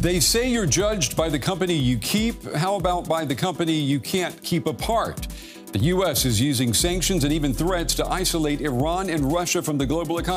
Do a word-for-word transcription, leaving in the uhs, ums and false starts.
They say you're judged by the company you keep. How about by the company you can't keep apart? The U S is using sanctions and even threats to isolate Iran and Russia from the global economy.